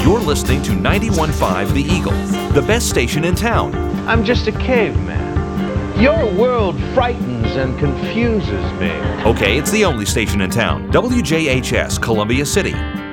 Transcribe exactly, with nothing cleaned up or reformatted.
You're listening to ninety-one point five The Eagle, the best station in town. I'm just a caveman. Your world frightens and confuses me. Okay, it's the only station in town. W J H S, Columbia City.